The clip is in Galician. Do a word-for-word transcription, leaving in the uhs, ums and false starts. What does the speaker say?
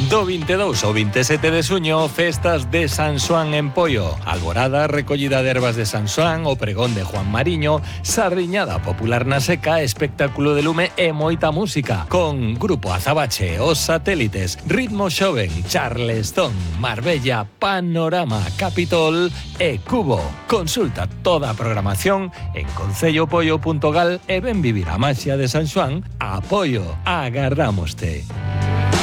Do veintidós ao veintisiete de suño, festas de San Xoán en Poio. Alborada, recollida de ervas de San Xoán, o pregón de Juan Mariño, sardiñada popular na seca, espectáculo de lume e moita música. Con Grupo Azabache, Os Satélites, Ritmo Xoven, Charleston, Marbella, Panorama, Capitol e Cubo. Consulta toda a programación en concello poio punto gal e ven vivir a maxia de San Xoán a Poio. Agardámoste.